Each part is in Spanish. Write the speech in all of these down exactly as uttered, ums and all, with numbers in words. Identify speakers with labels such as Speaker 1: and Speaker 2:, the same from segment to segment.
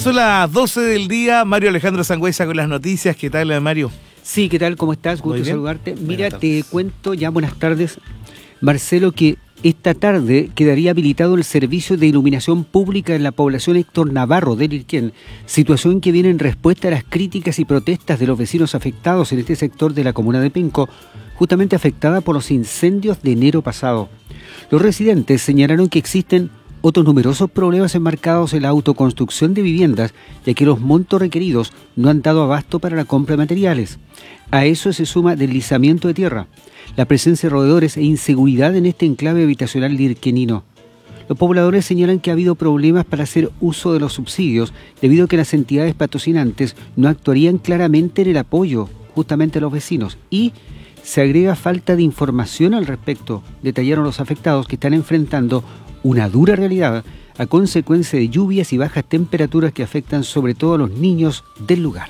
Speaker 1: Son las doce del día, Mario Alejandro Sangüesa con las noticias. ¿Qué tal, Mario?
Speaker 2: Sí, ¿qué tal? ¿Cómo estás? Gusto saludarte. Mira, te cuento ya, buenas tardes, Marcelo, que esta tarde quedaría habilitado el servicio de iluminación pública en la población Héctor Navarro de Lirquén, situación que viene en respuesta a las críticas y protestas de los vecinos afectados en este sector de la comuna de Penco, justamente afectada por los incendios de enero pasado. Los residentes señalaron que existen otros numerosos problemas enmarcados en la autoconstrucción de viviendas, ya que los montos requeridos no han dado abasto para la compra de materiales. A eso se suma deslizamiento de tierra, la presencia de roedores e inseguridad en este enclave habitacional lirquenino. Los pobladores señalan que ha habido problemas para hacer uso de los subsidios, debido a que las entidades patrocinantes no actuarían claramente en el apoyo justamente a los vecinos, y se agrega falta de información al respecto. Detallaron los afectados que están enfrentando una dura realidad a consecuencia de lluvias y bajas temperaturas que afectan sobre todo a los niños del lugar.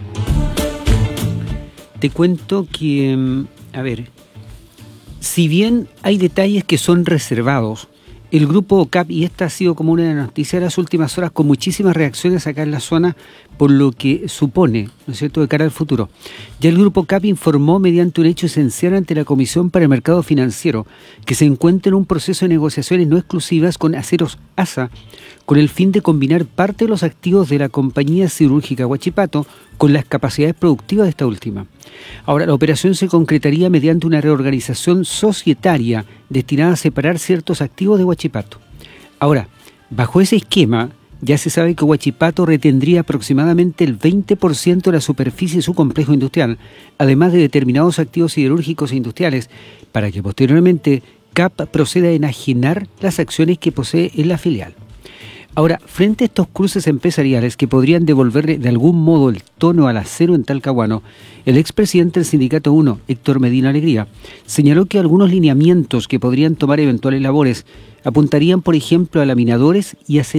Speaker 2: Te cuento que, a ver, si bien hay detalles que son reservados, el grupo O C A P, y esta ha sido como una de las noticias de las últimas horas, con muchísimas reacciones acá en la zona, por lo que supone, ¿no es cierto?, de cara al futuro. Ya el grupo O C A P informó mediante un hecho esencial ante la Comisión para el Mercado Financiero que se encuentra en un proceso de negociaciones no exclusivas con Aceros A S A, con el fin de combinar parte de los activos de la compañía siderúrgica Huachipato con las capacidades productivas de esta última. Ahora, la operación se concretaría mediante una reorganización societaria destinada a separar ciertos activos de Huachipato. Ahora, bajo ese esquema, ya se sabe que Huachipato retendría aproximadamente el veinte por ciento de la superficie de su complejo industrial, además de determinados activos siderúrgicos e industriales, para que posteriormente C A P proceda a enajenar las acciones que posee en la filial. Ahora, frente a estos cruces empresariales que podrían devolverle de algún modo el tono al acero en Talcahuano, el expresidente del Sindicato uno, Héctor Medina Alegría, señaló que algunos lineamientos que podrían tomar eventuales labores apuntarían, por ejemplo, a laminadores y a